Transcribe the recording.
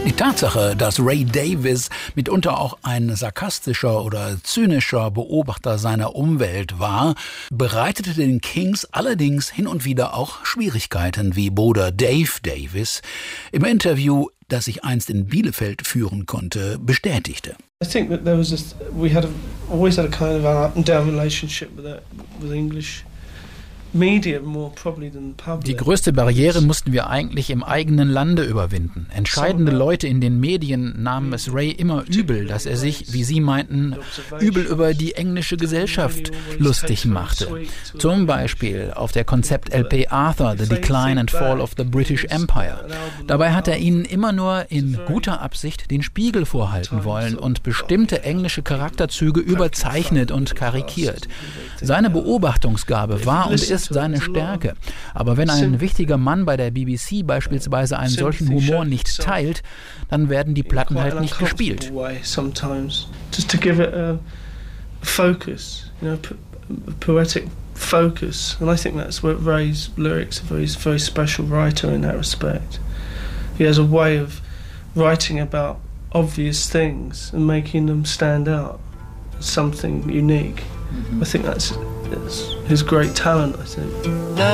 Die Tatsache, dass Ray Davies mitunter auch ein sarkastischer oder zynischer Beobachter seiner Umwelt war, bereitete den Kings allerdings hin und wieder auch Schwierigkeiten, wie Bruder Dave Davies im Interview, das ich einst in Bielefeld führen konnte, bestätigte. I think that we always had a kind of an up and down relationship with English media more probably than public. Die größte Barriere mussten wir eigentlich im eigenen Lande überwinden. Entscheidende Leute in den Medien nahmen es Ray immer übel, dass er sich, wie sie meinten, übel über die englische Gesellschaft lustig machte. Zum Beispiel auf der Konzept-LP Arthur, The Decline and Fall of the British Empire. Dabei hat er ihnen immer nur in guter Absicht den Spiegel vorhalten wollen und bestimmte englische Charakterzüge überzeichnet und karikiert. Seine Beobachtungsgabe war und ist seine Stärke. Aber wenn ein wichtiger Mann bei der BBC beispielsweise einen solchen Humor nicht teilt, dann werden die Platten halt nicht gespielt. Just to give it a focus, poetic focus. And I think that's what Ray's lyrics are. He's a very special writer in that respect. He has a way of writing about obvious things and making them stand out as something unique. I think that's his great talent, I think.